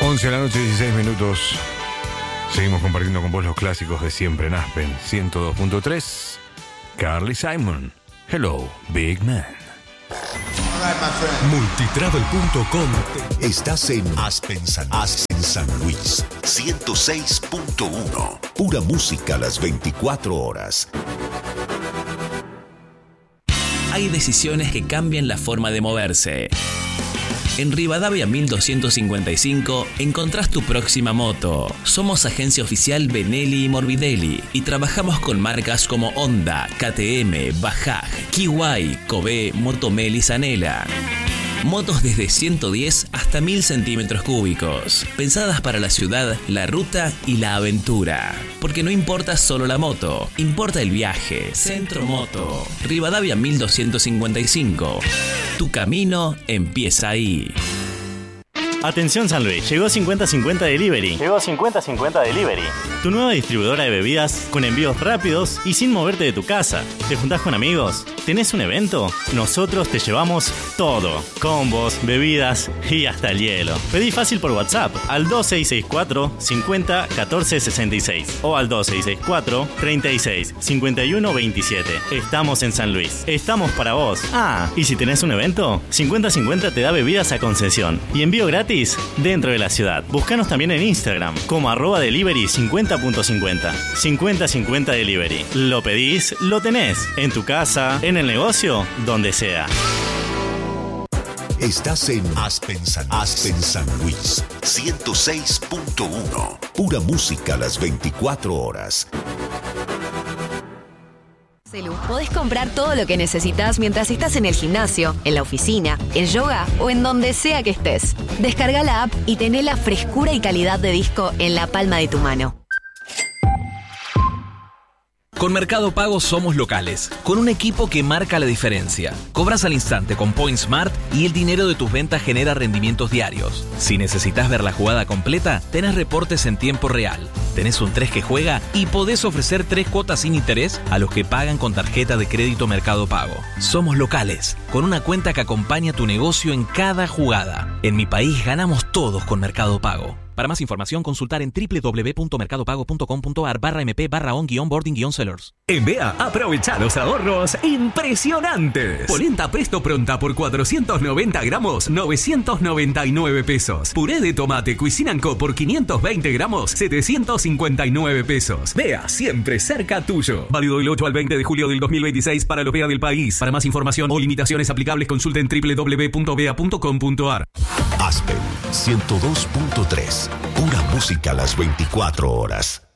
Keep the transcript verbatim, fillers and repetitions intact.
once de la noche, dieciséis minutos. Seguimos compartiendo con vos los clásicos de siempre en Aspen ciento dos punto tres. Carly Simon, Hello, Big Man. Multitravel punto com. Estás en Aspen San, Aspen San Luis ciento seis punto uno. Pura música a las veinticuatro horas. Hay decisiones que cambian la forma de moverse. En Rivadavia mil doscientos cincuenta y cinco encontrás tu próxima moto. Somos agencia oficial Benelli y Morbidelli y trabajamos con marcas como Honda, K T M, Bajaj, Kiwai, Kobe, Motomel y Zanela. Motos desde ciento diez hasta mil centímetros cúbicos, pensadas para la ciudad, la ruta y la aventura. Porque no importa solo la moto, importa el viaje. Centro Moto, Rivadavia mil doscientos cincuenta y cinco. Tu camino empieza ahí. Atención San Luis, llegó cincuenta cincuenta Delivery. Llegó cincuenta cincuenta Delivery. Tu nueva distribuidora de bebidas con envíos rápidos y sin moverte de tu casa. ¿Te juntás con amigos? ¿Tenés un evento? Nosotros te llevamos todo. Combos, bebidas y hasta el hielo. Pedí fácil por WhatsApp al dos seis seis cuatro, cincuenta, catorce sesenta y seis o al dos seis seis cuatro, treinta y seis, cincuenta y uno veintisiete. Estamos en San Luis. Estamos para vos. Ah, y si tenés un evento, cincuenta cincuenta te da bebidas a concesión y envío gratis dentro de la ciudad. Búscanos también en Instagram como arroba delivery cincuenta punto cincuenta. cincuenta cincuenta Delivery. Lo pedís, lo tenés. En tu casa, en el negocio, donde sea. Estás en Aspen San, Aspen San Luis ciento seis punto uno. Pura música a las veinticuatro horas. Celu, podés comprar todo lo que necesitas mientras estás en el gimnasio, en la oficina, en yoga o en donde sea que estés. Descarga la app y tené la frescura y calidad de disco en la palma de tu mano. Con Mercado Pago somos locales, con un equipo que marca la diferencia. Cobras al instante con Point Smart y el dinero de tus ventas genera rendimientos diarios. Si necesitas ver la jugada completa, tenés reportes en tiempo real. Tenés un tres que juega y podés ofrecer tres cuotas sin interés a los que pagan con tarjeta de crédito Mercado Pago. Somos locales, con una cuenta que acompaña tu negocio en cada jugada. En mi país ganamos todos con Mercado Pago. Para más información, consultar en doble u doble u doble u punto mercado pago punto com punto a r barra mp barra on guión boarding guión sellers. En B E A, aprovecha los ahorros impresionantes. Polenta Presto Pronta por cuatrocientos noventa gramos, novecientos noventa y nueve pesos. Puré de tomate Cuisine Co por quinientos veinte gramos, setecientos cincuenta y nueve pesos. B E A, siempre cerca tuyo. Válido del ocho al veinte de julio del dos mil veintiséis para los B E A del país. Para más información o limitaciones aplicables, consulten doble u doble u doble u punto b e a punto com punto a r. Aspen ciento dos punto tres. Pura música a las veinticuatro horas.